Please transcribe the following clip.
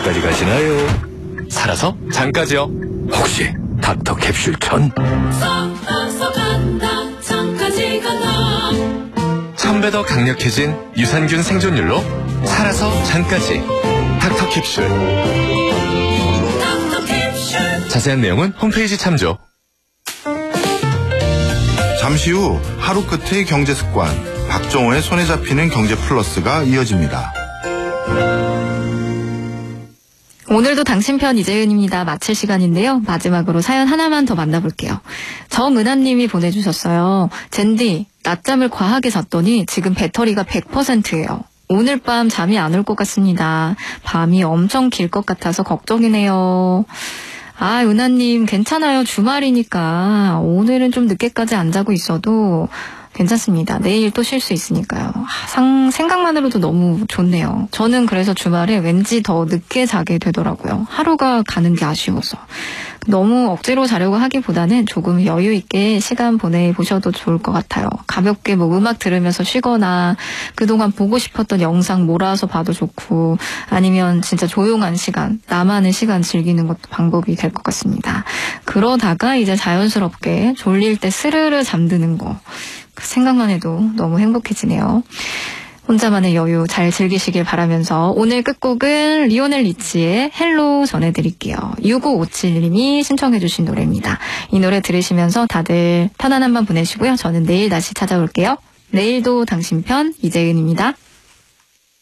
어디까지 가시나요? 살아서 잠까지요. 혹시 닥터 캡슐 천? 살아서 간다 잠까지 간다 1000배 더 강력해진 유산균 생존율로 살아서 잠까지 닥터 캡슐. 닥터 캡슐 자세한 내용은 홈페이지 참조. 잠시 후 하루 끝의 경제 습관, 박정호의 손에 잡히는 경제 플러스가 이어집니다. 오늘도 당신 편 이재은입니다. 마칠 시간인데요. 마지막으로 사연 하나만 더 만나볼게요. 정은하님이 보내주셨어요. 젠디, 낮잠을 과하게 잤더니 지금 배터리가 100%예요. 오늘 밤 잠이 안 올 것 같습니다. 밤이 엄청 길 것 같아서 걱정이네요. 아, 은하님 괜찮아요. 주말이니까 오늘은 좀 늦게까지 안 자고 있어도 괜찮습니다. 내일 또 쉴 수 있으니까요. 생각만으로도 너무 좋네요. 저는 그래서 주말에 왠지 더 늦게 자게 되더라고요. 하루가 가는 게 아쉬워서. 너무 억지로 자려고 하기보다는 조금 여유 있게 시간 보내보셔도 좋을 것 같아요. 가볍게 뭐 음악 들으면서 쉬거나 그동안 보고 싶었던 영상 몰아서 봐도 좋고 아니면 진짜 조용한 시간, 나만의 시간 즐기는 것도 방법이 될 것 같습니다. 그러다가 이제 자연스럽게 졸릴 때 스르르 잠드는 거. 그 생각만 해도 너무 행복해지네요. 혼자만의 여유 잘 즐기시길 바라면서 오늘 끝곡은 리오넬 리치의 헬로 전해드릴게요. 6557님이 신청해 주신 노래입니다. 이 노래 들으시면서 다들 편안한 밤 보내시고요. 저는 내일 다시 찾아올게요. 내일도 당신 편 이재은입니다.